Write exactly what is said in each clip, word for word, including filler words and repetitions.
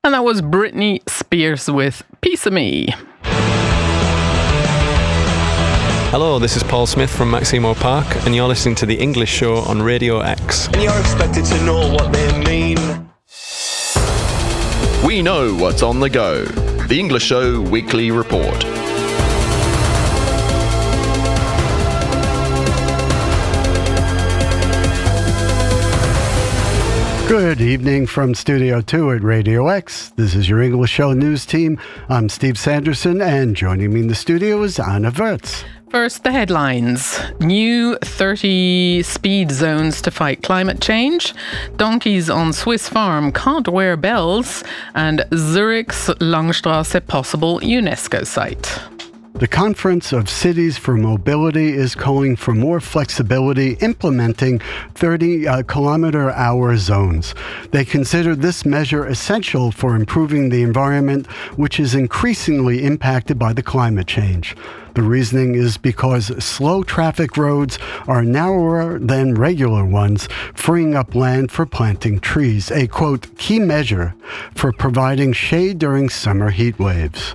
And that was Britney Spears with Piece of Me. Hello, this is Paul Smith from Maximo Park, and you're listening to The English Show on Radio X. And you're expected to know what they mean. We know what's on the go. The English Show Weekly Report. Good evening from Studio two at Radio X. This is your English Show news team. I'm Steve Sanderson, and joining me in the studio is Anna Wirtz. First, the headlines. New thirty speed zones to fight climate change. Donkeys on Swiss farm can't wear bells. And Zurich's Langstrasse possible UNESCO site. The Conference of Cities for Mobility is calling for more flexibility implementing thirty kilometer hour zones. They consider this measure essential for improving the environment, which is increasingly impacted by the climate change. The reasoning is because slow traffic roads are narrower than regular ones, freeing up land for planting trees, a, quote, key measure for providing shade during summer heat waves.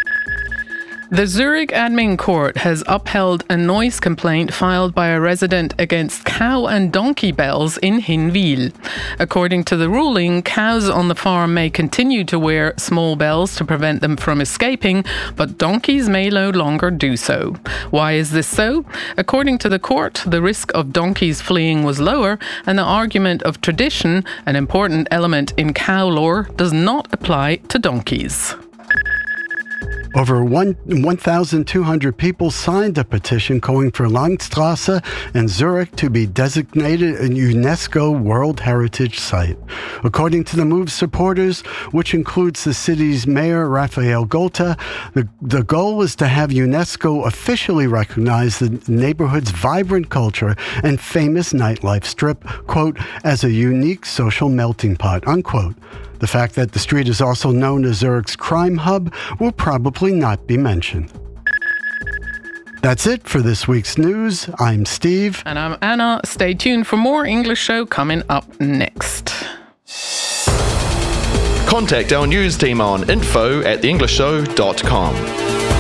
The Zurich Admin Court has upheld a noise complaint filed by a resident against cow and donkey bells in Hinwil. According to the ruling, cows on the farm may continue to wear small bells to prevent them from escaping, but donkeys may no longer do so. Why is this so? According to the court, the risk of donkeys fleeing was lower, and the argument of tradition, an important element in cow lore, does not apply to donkeys. Over one thousand two hundred people signed a petition calling for Langstrasse and Zurich to be designated a UNESCO World Heritage Site. According to the move's supporters, which includes the city's mayor, Raphael Golta, the, the goal is to have UNESCO officially recognize the neighborhood's vibrant culture and famous nightlife strip, quote, as a unique social melting pot, unquote. The fact that the street is also known as Zurich's crime hub will probably not be mentioned. That's it for this week's news. I'm Steve. And I'm Anna. Stay tuned for more English Show coming up next. Contact our news team on info at the english show dot com.